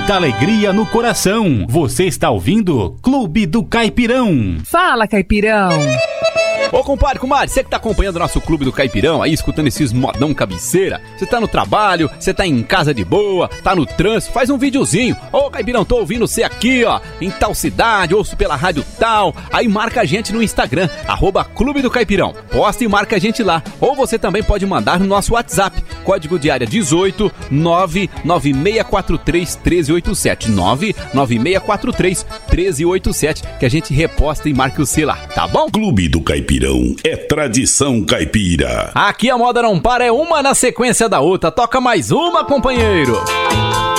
muita alegria no coração. Você está ouvindo Clube do Caipirão. Fala, Caipirão. Ô, compadre, você que tá acompanhando o nosso Clube do Caipirão aí, escutando esses modão cabeceira, você tá no trabalho, você tá em casa de boa, tá no trânsito, faz um videozinho. Ô, Caipirão, tô ouvindo você aqui, ó, em tal cidade, ouço pela rádio tal. Aí marca a gente no Instagram, @Clube do Caipirão. Posta e marca a gente lá. Ou você também pode mandar no nosso WhatsApp, código de área 18 99643 1387, 99643 1387, que a gente reposta e marca o C lá, tá bom? Clube do Caipirão é tradição caipira. Aqui a moda não para, é uma na sequência da outra. Toca mais uma, companheiro.